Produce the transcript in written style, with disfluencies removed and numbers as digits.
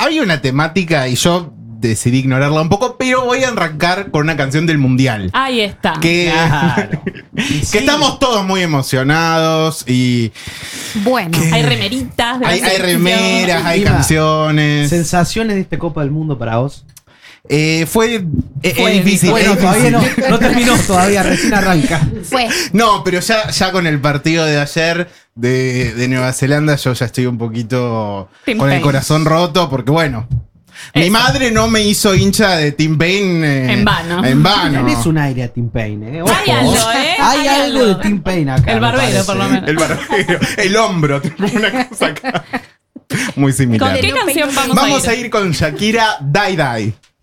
había una temática y yo decidí ignorarla un poco, pero voy a arrancar con una canción del Mundial. Ahí está. Que, Claro. que estamos todos muy emocionados y Bueno, Hay remeritas. de la hay selección. remeras, hay Dima, canciones. ¿Sensaciones de esta Copa del Mundo para vos? Fue difícil. Bueno, es todavía difícil. no terminó, todavía recién arranca. fue. No, pero ya con el partido de ayer de Nueva Zelanda, yo ya estoy un poquito Tim con el Payne. corazón roto, porque bueno. Mi Eso. madre no me hizo hincha de Tim Payne En vano. En vano. Tenés un aire a Tim Payne, Ojo. Hay algo, Hay algo de Tim Payne acá. El me barbero, parece. por lo menos. El barbero, el hombro, tipo una cosa acá. Muy ¿Con similar. qué canción vamos Vamos a a ir? ir con Shakira Die Die.